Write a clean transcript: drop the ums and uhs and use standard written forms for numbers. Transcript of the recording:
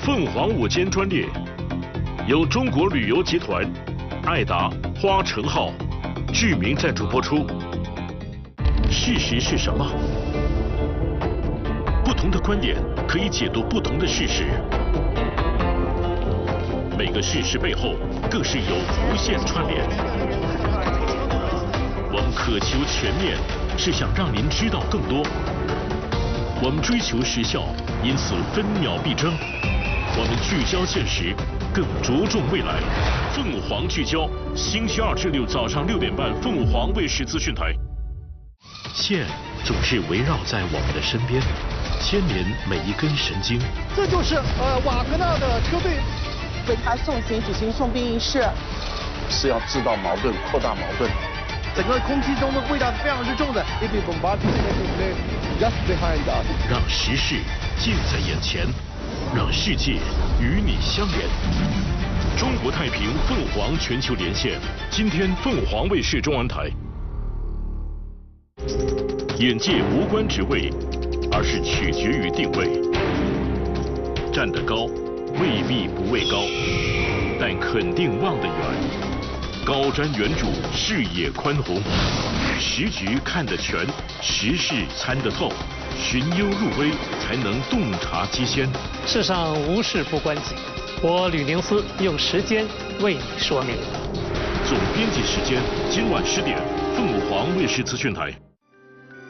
凤凰午间专列由中国旅游集团、爱达、花城号剧名赞助播出。事实是什么？不同的观点可以解读不同的事实，每个事实背后更是有无限串联。我们渴求全面，是想让您知道更多。我们追求时效，因此分秒必争。我们聚焦现实，更着重未来。凤凰聚焦，星期2至6早上6点半，凤凰卫视资讯台。线总是围绕在我们的身边，牵连每一根神经。 这就是瓦格纳的车队为他送行举行送殡仪式， 是要制造矛盾，扩大矛盾。 整个空气中的味道是非常之重的。Just behind us， 让时事近在眼前，让世界与你相连。中国太平凤凰全球连线，今天凤凰卫视中文台。眼界无关职位，而是取决于定位。站得高，未必不畏高，但肯定望得远。高瞻远瞩，视野宽宏，时局看得全，时事参得透，寻幽入微，才能洞察机先。 世上无事不关己，我吕宁思用时间为你说明。 总编辑时间，今晚10点，凤凰卫视资讯台。